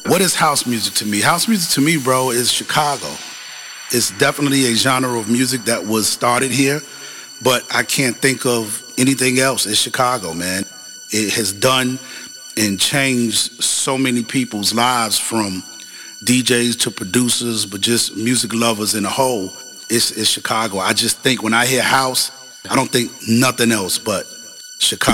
What is house music to me? House music to me, bro, is Chicago. It's definitely a genre of music that was started here, but I can't think of anything else. It's Chicago, man. It has done and changed so many people's lives, from DJs to producers, but just music lovers in a whole. It's Chicago. I just think when I hear house, I don't think nothing else but Chicago.